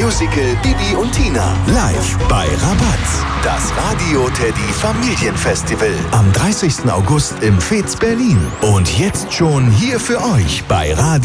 Musical Bibi und Tina. Live bei Rabatz. Das Radio Teddy Familienfestival. Am 30. August im Fez Berlin. Und jetzt schon hier für euch bei Radio